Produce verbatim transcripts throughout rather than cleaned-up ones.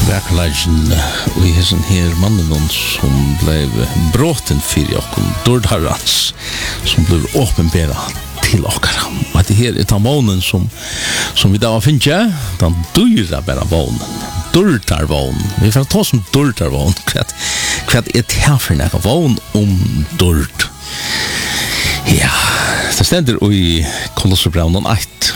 Verkligen och i sån här mannen som blev bråten för och dörrharrans som blev uppenbara till och att det här är den månen som som vi då finner den dyra bara månen dörrtarvån vi får ta som dörrtarvån kvart kvart är det här för några vån om dörrt ja det ständer i Kolosserbrevet ett.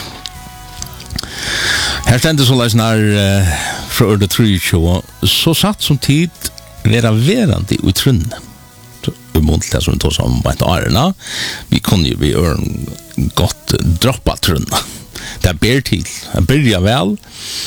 Her stendur så leis nær uh, fra Ørde Trujtjå, så satt som tid vera verandi i trunne. Umont det som vi tog sammen på et årene, vi kunne jo vi gjøre en godt droppa trunne. Det er ber til, det byrja vel,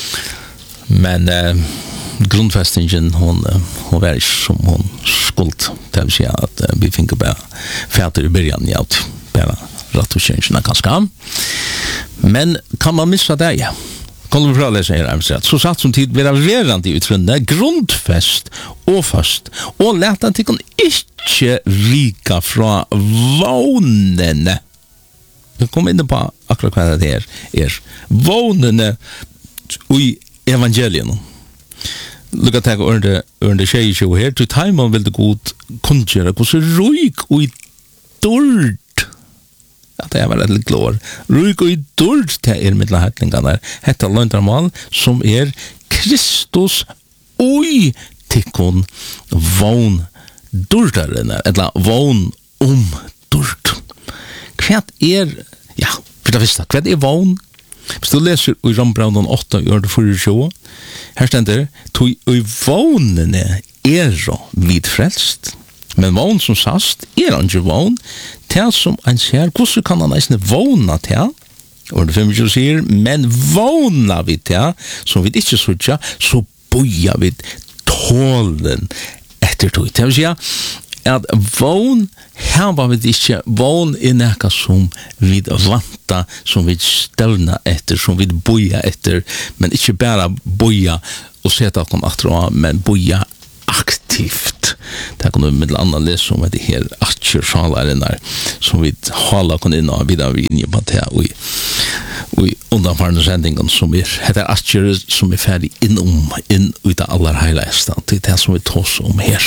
men uh, grundfestingen, hon, uh, hon var ikke som hon skuld, det vil si at uh, vi finner bare fæter i byrjan, ja, bare rett og kjensjene ganske. Men kan man missa det, ja? Kan du prøve å lese her, så satt som tid vera verandi i trunne, grundfest og fast, og leta til kun ikke vika fra vånene. Jeg kom inn på akkurat hva det er, er vånene i evangelien. Lukka teg under, under tjejtjo her, til taiman vil det god kunngjøre, hvordan ruik og i dård att det var ett glor. Ruk och dult till er med hatlingarna. Hetta landarmal som är Kristus oj tikon vån dultaren eller vån om dult. Kvart är ja, för det visst kvart är vån. Hvis du leser i Rambranden åtta i Ørde Trujtjå, her stender tog i vånene er vid frelst. Men vån som sast er han ikke vån til som han ser, hvordan kan han nesten våna til? Og det fem sier, men våna vi til, som vi ikke sørger, så boja vi tålen etter tog. Det vil si at vån, her var vi ikke, vån er nekka som vi vanta, som vi stevna etter, som vi boja etter, men ikke bare boja og seta okkom atra, men boja aktivt. Det kan du med annan lesa om det här aktiesjalaren där som vi håller kan in och vidare in på det och och undanfarna sändningen som är heter aktier som är färdig inom in ut alla helaste. Det är det som vi tar om här.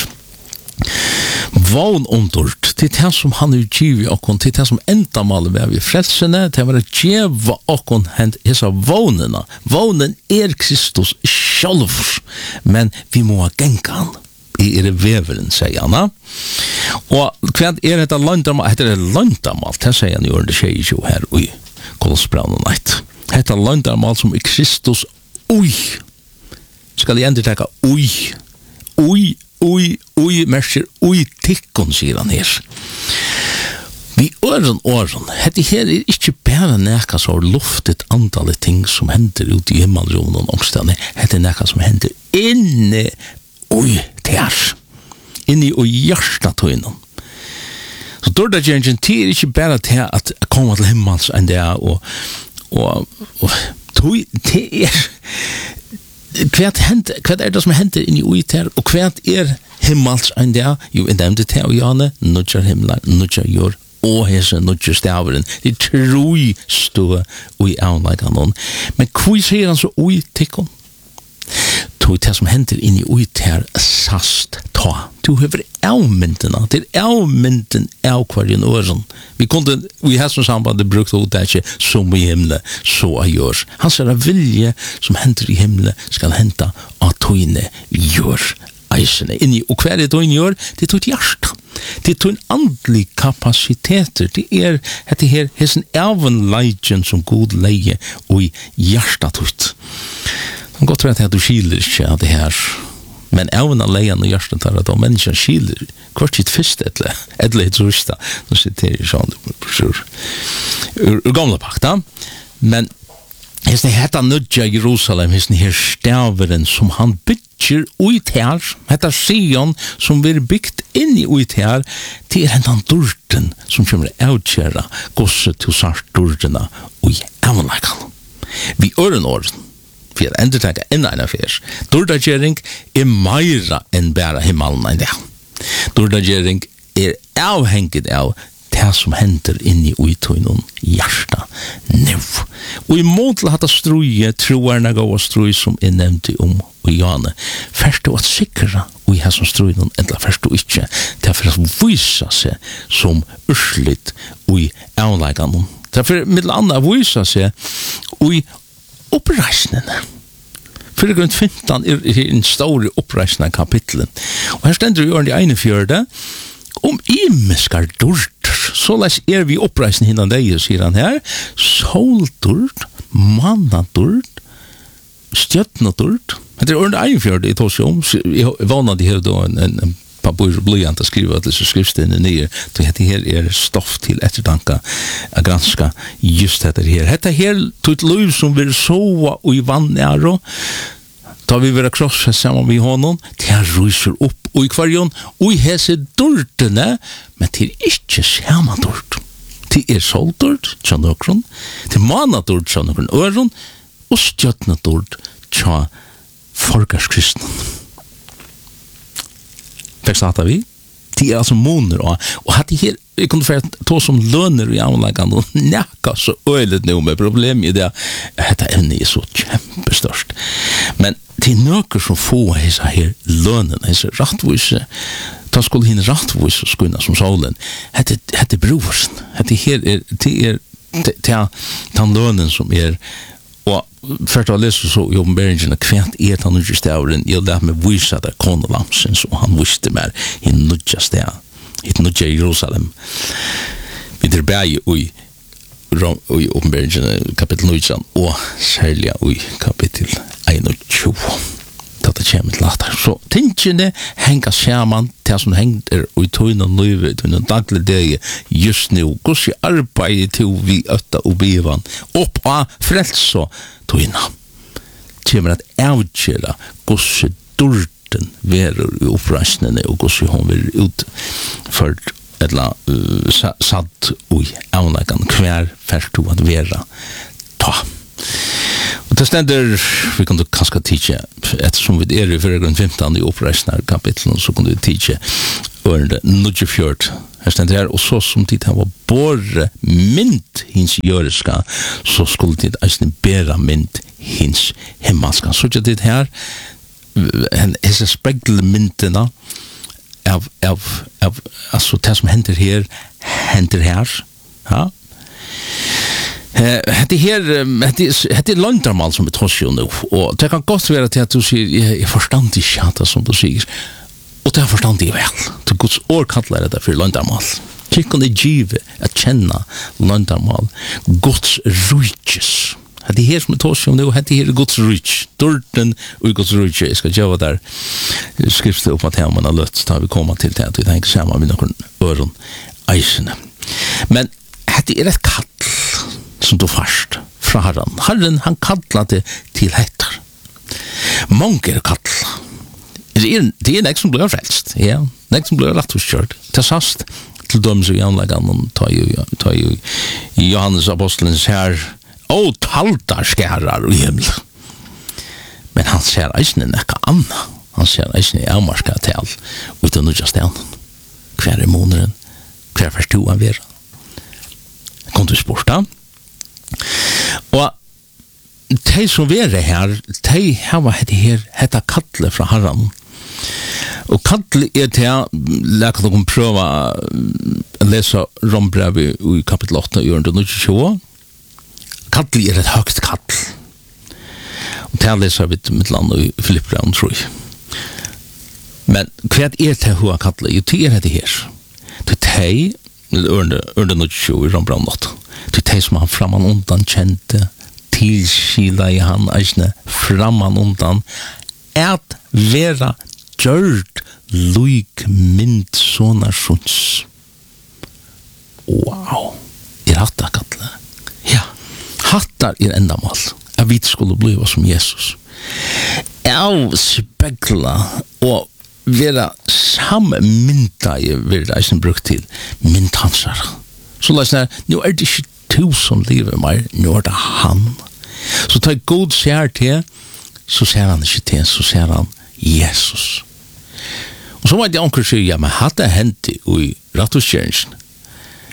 Vån omdort, det är det som han utgiver och det är det som enda mal vi frälsene, det var att geva och hänt hesa vånena. Vånen är Kristus själv, men vi må gänga han. I er veveren, sier han. Og hva er dette landamal? Dette er landamal, det sier han i Ørde Tjejtjå her i Kolosserbrevet ett. Dette er landamal som i Kristus oi. Skal jeg endre tenke oi. Oi, oi, oi, merker oi tikkon, sier han her. Vi øren åren, dette her er ikke bare nekka så luftet antallet ting som hender ut i himmelrommen og omstående. Dette er nekka som hender inne oi, tær. Inni og hjertatøynen. Så dårda gjengen til er ikke bare til at komme til himmels enn det og og og tøy til er hva er det som hender inni oi tær og hva er himmels enn det jo en dem til og jane nudger himmelen, nudger jord og hese nudger staveren det troi stå og i avleggen men hva sier han så oi tikkum tog det som hender inn i ut her sast ta. Du høver avmyndene, det er avmynden av hverjen åren. Vi kunne, vi har som samband brukt ut det ikke som i himmelen, så jeg gjør. Han sier at vilje som hender i himmelen skal hente av togene gjør eisene inni. Og hva er det togene gjør? Det er tog hjerte. Det er tog en andlig kapasiteter. Det er dette her, hessen avnleidjen som god leie og i hjertet ut. Det kan godt være at du skiler ikke av det her, men ævna leien og hjertet tar at om mennesker skiler kvart sitt fyrst etter, etter litt røsta, nå sitter jeg sånn, ur gamle pakta, men hesten hetta nødja Jerusalem, hesten her staveren som han bygger ut her, hetta Sion som blir byggt inn i ut her, det er hentan durten som kommer avkjæra gosse til sart durtena og i ævnleikan. Vi øren åren, for jeg ender tenker enn en affær. Dårdagjering er meira enn bare himmelen enn det. Dårdagjering er avhengig av här som händer in i uitøynun hjärta nu. Og i mål hata struje, troarna gåa struje som er nevnt om og Jane, først du at sikra og i her som strujen endla først du ikke til for å vise seg som urslit og i avleggene. Til for middel annet vise seg og i oppreisnene. Fyrir grunn femton er en stor oppreisende kapitlen. Og her stender vi i ene fjørde om imiskar durter. Så les er vi oppreisende hinnan deg, sier han her. Soldurt, mannadurt, stjøtnadurt. Det er under egen fjørde i Torsjom. Jeg vana de her da en, en, en papur blyant å skrive at disse skriftstene nye. Dette her er stoff til ettertanka å granska just dette her. Dette her tog et liv som vil sova og i vann næro. Da vi vil krossa sammen med honom, til han ryser opp og i kvarjon, og i hese dortene, men til ikke samme dort. Til er soldort, tja nøkron, til manadort, tja nøkron øron, og stjøtnadort, tja folkarskristnen. Fikk starta vi? De er altså moner, og, og hadde her, jeg kunne få to som lønner i avleggene, og nekka så øylet nå med problemet i det, dette evne er så kjempestørst. Men det er nøkker som få hese her lønene, hese rattvise, da skulle henne rattvise skunna som solen, dette er broversen, dette her er, det er, det er den lønnen som er, og først å lese så i åpenberingen kvent er den nødja stavren jeg lærte meg vise der konelamsen så han visste meg i nødja stav i nødja Jerusalem vi der bæg i i åpenberingen kapittel nødja og særlig i kapittel einogtjúgu da det kommer til later så tingene henger sammen til som henger i tøyne nøyve tøyne daglig deg just nu hvordan arbeider til vi øtta og bivan opp av frelso tøyne kommer at avgjøre hvordan dorten verer i oppreisnene og hvordan hun vil utført eller uh, satt og avleggen hver først to at vera ta. Og det stender, vi kan kanskje tidsje, ettersom vi er i foregrunn femton i oppreisende kapitlen, så kan du tidsje ørende nødje fjørt. Her stender her, og så som tid han var bare mynd hins jøreska, så skulle tid eisne bæra mynd hins himmelska. Så ikke tid her, hese spegle myndene av, av, av, altså det som hender her, hender her, ja, Det her, det er landarmal som vi tar seg nå, og det kan godt være til at du sier, jeg, jeg forstand ikke det som du sier, og det er forstand jeg vel, til Guds år kallar det for landarmal. Kirken er givet at kjenne landarmal, Guds rujtjes. Det er her som vi tar seg nå, det her er Guds rujtjes, dorten og Guds rujtjes. Jeg skal gjøre der skriftet opp at her man har løtt, da vi kommer til det, og vi tenker sammen med noen øren eisene. Men det er et kall, som du fast fra Herren. Herren, han kallar det til hettar. Mange er kall. Det er, det er nek som blir frelst. Ja, nek som blir rett og kjørt. Det er sast til døms og janleggen ta jo, ta jo i Johannes apostelens her å taltar skærar i himmel. Men han ser eisne nekka anna. Han ser eisne avmarska tal uten nødja stenen. Hver er måneden? Hver først to han vera? Kom du spurt da? Og de som er her, de har hette her, hette kattle fra Herren. Og kattle er til, la kan dere prøve å lese rombrevet i kapittel åtta, i ørende tjue. Kattle er et høgt kattle. Og til leser vi mitt land i Filippbrevet, tror jeg. Men hva er det hva kattle? Jo, det er det her. Det er det, ørende tjue i rombrevet åtta. Til de som han framman undan kjente, tilskila i han eisne framman undan, at vera gjørt luik mynd sånne sjons. Wow! Er hatta kattle? Ja, hattar er endamål, at vi skulle bliva som Jesus. Av spegla og vera sammynda i vera eisne brukt til myndhansara. Så la oss nær, nå er det ikke to som lever meg, nå er det han. Så tar god ser til, så ser han ikke til, så ser han Jesus. Og så var det anker sier, ja, men hadde hendt i rattoskjøringen.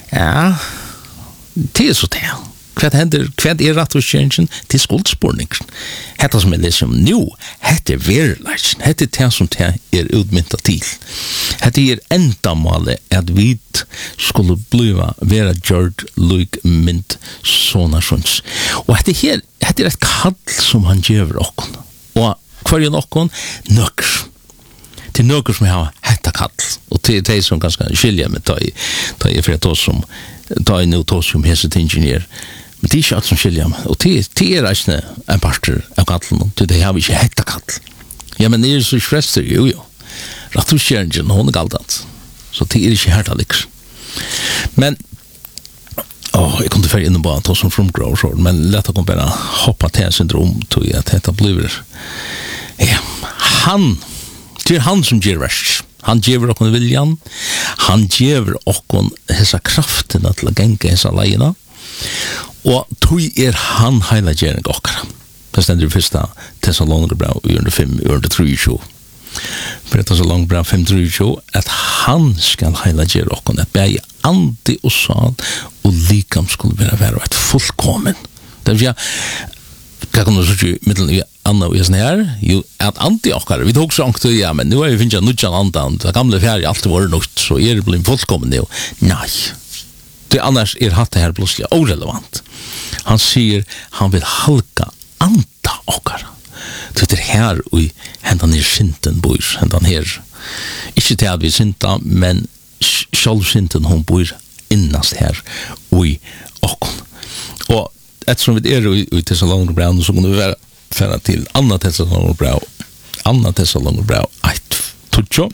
Ja, det är så det. Vad händer, vad är rätt och tjänsten till skuldspårning? Hetta som är liksom nu, hetta är verkligen, hetta är det som det är utmyntat till. Hetta är ändamålet att vi skulle bliva vera gjord lik mynt såna sjons. Och hetta här, hetta är ett kall som han ger oss. Och kvar är nokon nöker. Till nöker som har hetta kall. Och till det som ganska skilja med ta i ta i för att oss som ta i nu tos som hese ingenjör. Men det är inte allt som skiljer mig. Och det är reisende en parter av kattelen. Det har vi ikke hetta katt. Ja, men det er så frester, jo, jo. Rattuskjeringen, hun er galt alt. Så det er ikke herta liks. Men, åh, jeg kunne ferdig innom på at som from grow short, men lett å komme bare hoppa til syndrom til at dette blir, ja, han, det er han som gjør verst. Han gjør okkon viljan, han gjør okkon hessa kraften til å genka hessa leina, og tog er han heila gjerne okkara. Det stender i fyrsta Thessalonikerbrev i under fem, i under tre tjue. For Thessalonikerbrev fem tre tjue, at han skal heila gjerne okkon, at begge andi og sal og likam skulle være være et fullkommen. Det vil jeg, hva kan du så i middelen i Anna og Jesen her? Jo, at andi okkara, vi tog så ångt til, ja, men nu er vi finnst nudjan andan, det gamle fjerde alltid var nødt, så er det blitt fullkommen jo. Nei. Det annars er hatt det her plutselig orelevant. Han sier han vil halka anta okkara. Det er her og hendan her sinten bor, hendan her. Ikke til at vi sinta, men sjálv sinten hun bor innast her og okkon. Og ettersom vi er i Thessalonikerbrev, så kunne vi være ferdig til Anna Thessalonikerbrev, Anna Thessalonikerbrev ett tutjo.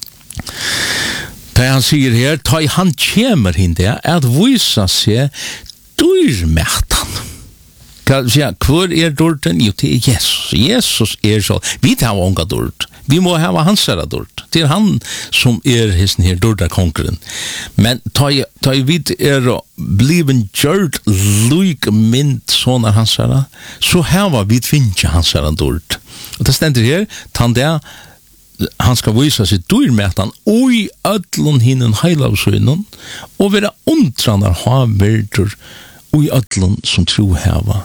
Det han sier her, ta i han kjemer hinde, at visa seg dyrmætan. Hvor er dyrten? Jo, det er Jesus. Jesus er så. Vi tar unga dyrt. Vi må ha hans her dyrt. Det er han som er hesten her dyrta konkurren. Men ta i, ta i vid er bliven gjørt lyk mynd sånne hans her, så her var vi finnkje hans her dyrt. Og det stender her, tann det han skal visa seg dyrmætan og i ödlun hinnen heilavsøynen og være undrannar haverdur og i ödlun som tro heva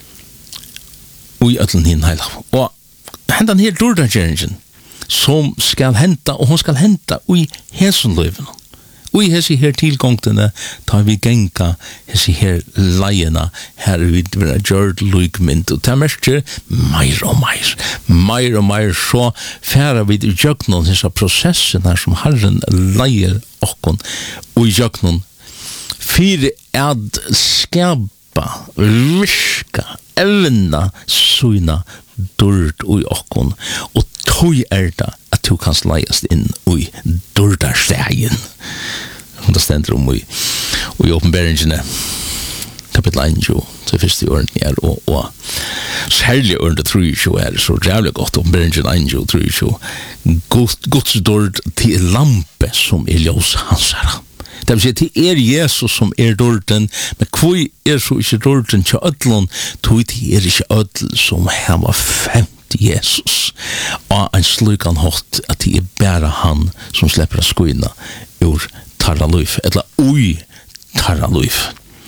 og i ödlun hinnen heilav. Og hendan her dyrdagjeringen som skal henta, og hun skal henta og i hesenløyven og i hese her tilgångtene tar vi genka hese her leiena her vi vera gjørd lykmynd og det merker meir og meir meir og meir så færa vi i jøknon hese prosessen her som Herren leier okkon og i jøknon fyrir ad skapa virka evna suina dörd og okkon og tog er det at du kan leiast inn og i dördarstegin. Og det stender om i, og i åpenbæringene kapittel en, til første åren er, og, og særlig åren til tre er så jævlig godt, åpenbæringene en, tre Guds dörd til lampe som er ljós hans herra. Det vil si, det er Jesus som er dörden, men hvor er så ikke dörden til ødlån, tog det er ikke ødl som han var femt Jesus. Og en slukan hatt at det er bare han som slipper å skuina ur tarra luif, eller ui tarra luif.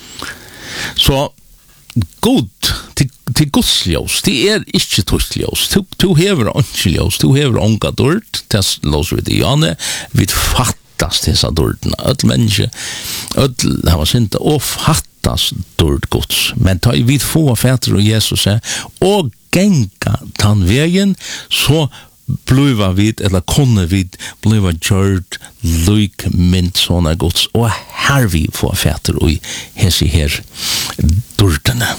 Så god, til, til Guds ljós, det er ikke tusk ljós, du, du hever ikke ljós, du hever onga dörd, det låser vi det Janne, vi fattast dessa dörden, öll menneske, öll hava synda, og fattast dörd Guds, men ta i vid få fætter og Jesus er, og genga tann vegen, så bliva vid, eller kunne vid, bliva gjørd lyk mynd sånne Guds, og her vi får fætter og hesi her dørdene.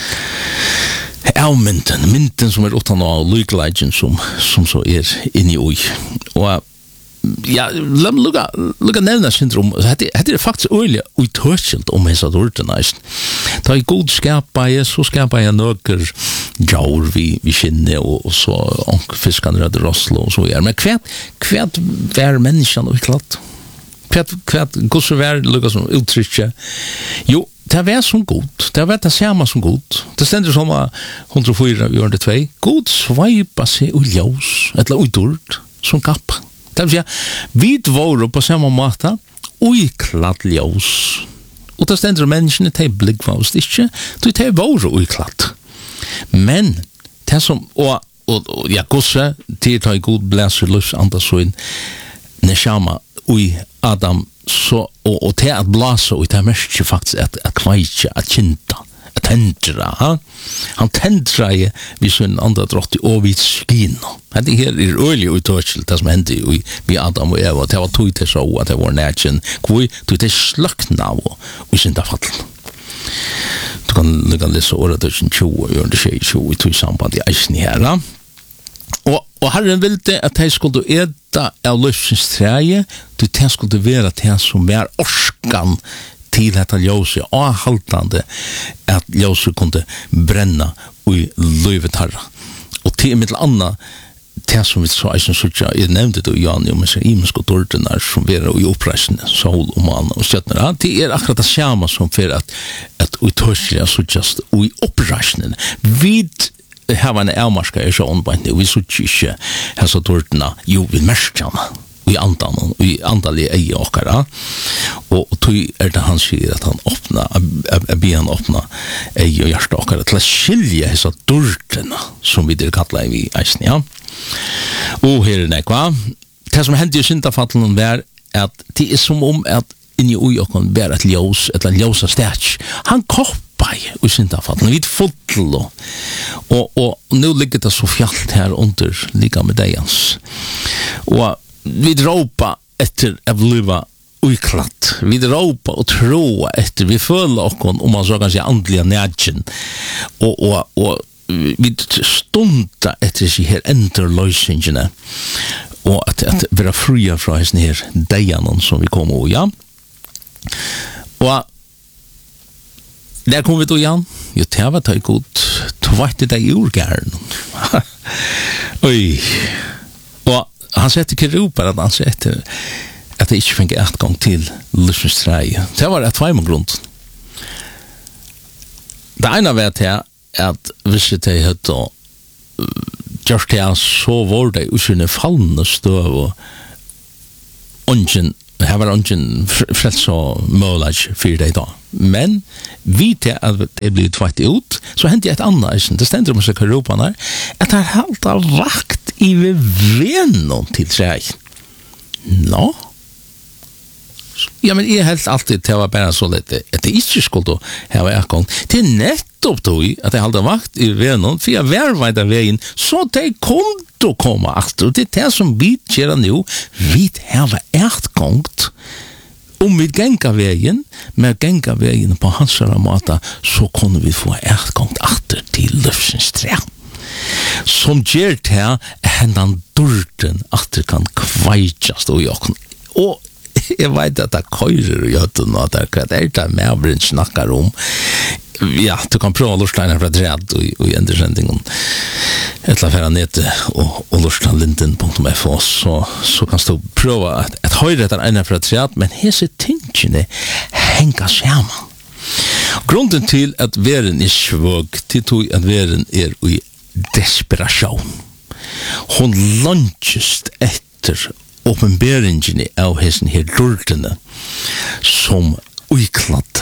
Avmynden, mynden som er utan av lykleggen som, som så er inni ui. Og ja, la meg lukka, lukka nevna syndrom, det er faktisk øyelig uttøkjent om hessa dårtene. Da jeg god skapa jeg, så skapa jeg nøkker jaur vi, vi kjenner, og, og så fiskene rødde rosslo, og så er. Men hva, hva er menneskene og klart? Hva, hva, hvordan er lukka som uttrykket? Jo, det var som god, det var det samme som god. Det stender som hundre og fire i årene tvei. God sveipa seg ui ljós, eller ui dårt, som kappa. Det vil si, vi var på samme måte, uiklatt ljus. Og det stender menneskene til blikkvast ikke, du til våre uiklatt. Men, det som, og, og, og ja, gosse, til ta i god blæser lus andasøyn, neshama, ui Adam, så, og, og til at blase, og det er mest faktisk at, at kveitje, at kinta, at tendra, ha? Han tendra i vi sønn andre drott i og vi skina. Det her er øyelig uttørsel, det som hendte i vi Adam og Eva, det var tog til så, at det var nætjen, hvor tog til sløkna av og i synda fallen. Du kan lukka lese året tusen tjue, og gjør det tjue tjue, i tog samband i eisen her, da. Og, og Herren ville at de skulle eda av løsens treie, du de skulle være til som er orskan til dette ljøset, og haltande at ljøset kunne brenna i løyvet herra. Og til mitt anna, det som vi så eisen sutja, jeg nevnte det jo, Jan, jo, men så imensk og dårdene som vi er i oppreisende, sol og mann og stjøtner, det er akkurat det samme som for at, at vi tørselig er sutjast og i oppreisende. Vi har en avmarska er så åndbænt, og vi sutja ikke hessa dårdene, jo, vi merskjana. I andan og i andalige eie okkara og tog er det han sier at han åpna jeg ber han åpna eie og hjärsta okkara til å skilje hessa dårdene som vi der kallar i eisen, ja. Og her er nekva det som hendte i syndafattelen var at det er som om at inni ui okkon var et ljós et ljósa stæts han koppa i syndafattelen vid fotlo og, og nu ligger det så fjallt her under lika med deians og vi råpa etter å bliva uiklatt. Vi råpa og tråa etter, vi føler okkon, om man så kan si andliga nædjen, og, og, og vi stunda etter sig her enderløysingene, og at, at vera fria fra hessen her deianen som vi kom og, ja. Og der kom vi då, Jan, jo, det var det godt, tvart det i urgæren. Oi, og han sette keruper at han sette at det ikke fikk etgang til lysens treie. Det var et tveimågrunn. Det ene vet jeg at hvis jeg hadde gjort det så var det usynne fallende støv og ungen, her var ungen frels og mølag for det da. Men vi til at det ble tveit ut, så hendte jeg et annet, det stender om seg keruperne, at det er helt av vakt i venom til seg. Nå? Ja, men jeg helt alltid til å være bare så litt, at det ikke skulle ha vært gang. Det er nettopp tog at jeg hadde vakt i venom, for jeg var veid av veien, så det kunne komme etter. Og det er det som vi gjør nå, vi har vært gangt. Om vi genga veien, med genga veien på hans måte, så kunne vi få vært gangt etter til løfsens tre. Som gjør til hendan durden at det kan kveitjast og jokken. Og jeg vet at det køyrer og gjøtten og at det er det medbrinn snakkar om. Ja, du kan prøve å lortleine fra tred og i endersendingen etla færa nete og, og lortleinen punktum f o så, så kan du prøve at, at høyre etter ene fra tred, men hese tingene henga sammen. Grunden til at veren er svøg, til tog at veren er i desperation. Hon lunchest etter åpenberingene av hessen her dårdene som uiklatt,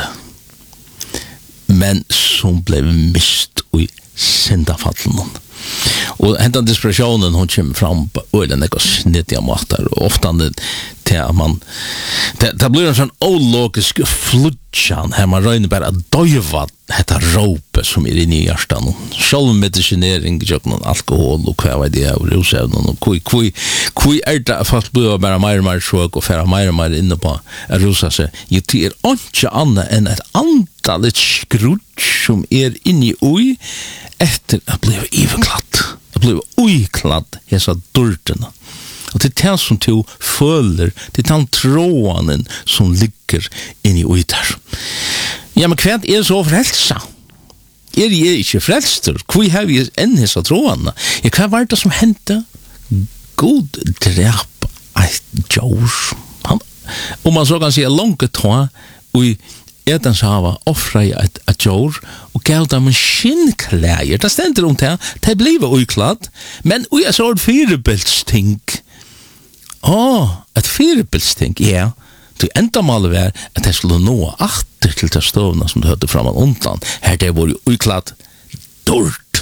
men som ble mist i syndafallen. Og hentan desperationen hon kommer fram på øylen ekko snittiga måter, og ofta til at man det, det blir en sånn ologisk flutjan her man røyner bare å døyva dette råpe som er inne i hjertan sjølvmedicinering, alkohol og hva var det og rusevnen og kui, kui, kui er det at folk blir bare mer og mer svøk og færa mer og mer inne på å rusa seg jo det er ikke annet enn et antall et skrutt som er inne i ui etter å bli iverklatt å bli uiklatt hesa dårdene. Og det er det som du føler, det er den tråden som ligger inni ui der. Ja, men hva er så frelsa? Er jeg ikke frelster? Hvor har vi enn hesa trådene? Ja, hva var det som hendte? God drep et djur. Og man så kan si langt tå, og Edens hava offra i et, et djur og gav dem en skinnklæger. Det stender om det. Det blir uikladd. Men ui, så er det firebildsting. Åh, et firebildsting, ja. Til enda malet var at jeg skulle nå atter til de støvna som du hørte fram og undan. Her det var jo uklart dårt.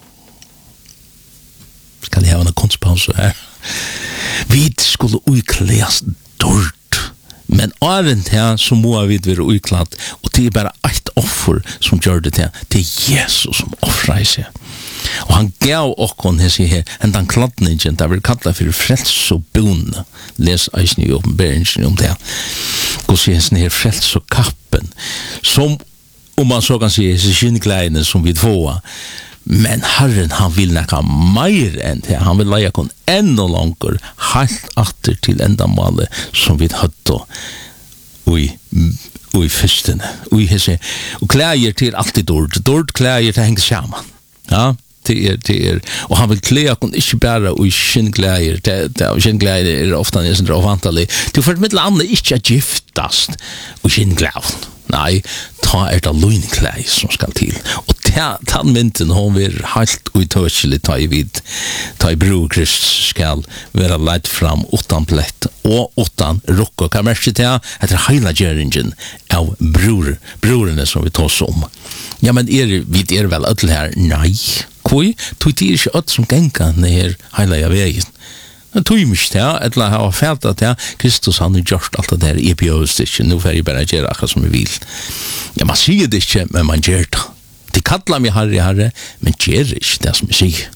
Skal jeg ha en kunstpause her? Vi skulle uklæs dårt. Men åren til så må vi være uklart, og det er bare ett offer som gjør det til. Det er Jesus som offrer seg. Og han gav okkon hese her, enn den kladningen, det vil kalla for frels og bonne. Les eisen i åpenberingen om det. Og så hese her frels og kappen, som, om man så kan si, hese skinnkleine som vi får. Men Herren, han vil nekka meir enn det. Han vil leie kon enda langer, helt atter til endamålet som vi hadde ui, ui fyrstene. Ui hese, og klæger til alltid dård. Dård klæger til hengt saman. Ja, det er, det er. Og han vil klæger kon ikke bare ui skinnklæger. Skinnklæger er ofta nesten rovantelig. Du får mitt lande ikke giftast ui skinnklæger. Nei, ta er det løgnklei som skal til. Og den mynden, hun vil helt utørselig ta i vid, ta i bror Krist skal være leit fram utan plett og utan rukk. Og hva merker til etter heila gjøringen av bror, brorene som vi tar om. Ja, men er, vi er vel ødel her? Nei. Hvor? Tog det er ikke ødel som genka ned heila av veien. Det tog mig til, eller jeg har fælt at ja, Kristus han har gjort alt det der i bjøst ikke, nå får jeg bare gjøre akkurat som jeg vil. Ja, man sier det ikke, men man gjør det. De kallar meg herre, herre, men gjør ikke det som jeg sier.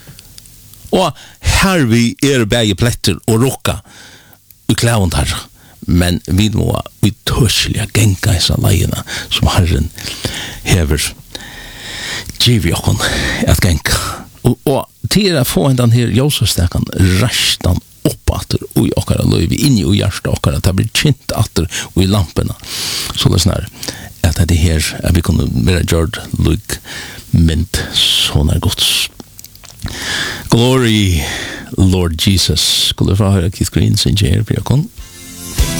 Og her vi er begge pletter og råka i klævend herre, men vi må utørselig genka disse leiene som Herren hever giv i okken at genka. Og, og til å få en den her jøsestekan rastan opp atter ui okkara løyvi, inni ui hjertet okkara, det blir kjent atter ui lampena. Så det er snar, at det her, at vi kunne være gjørt luk mynd sånn er gods. Glory, Lord Jesus. Skulle du få høre Keith Green sin kjær, Bjørkon?